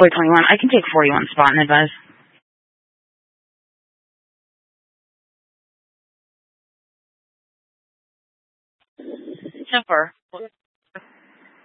421. I can take 41 spot and advise. Temper.